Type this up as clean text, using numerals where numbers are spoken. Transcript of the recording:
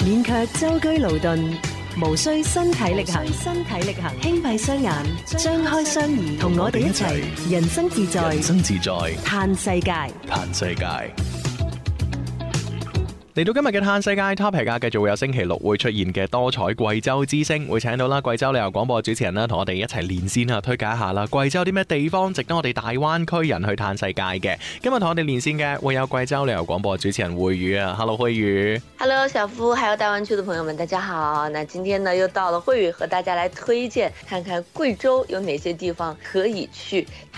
免卻舟車勞頓，無需身體力行，輕閉雙眼，張開雙耳，同我哋一齊人生自在，嘆世界。嚟到今日嘅嘆世界 topic 啊，繼續會有星期六會出現嘅多彩貴州之聲，會請到啦貴州旅遊廣播主持人啦，同我哋一齊連線啊，推介一下啦貴州啲咩地方值得我哋大灣區人去嘆世界嘅。今日同我哋連線嘅會有貴州旅遊廣播主持人慧宇啊 ，Hello 慧宇 ，Hello 小夫，還有大灣區的朋友們，大家好。那今天呢又到了慧宇和大家來推薦，看看貴州有哪些地方可以去。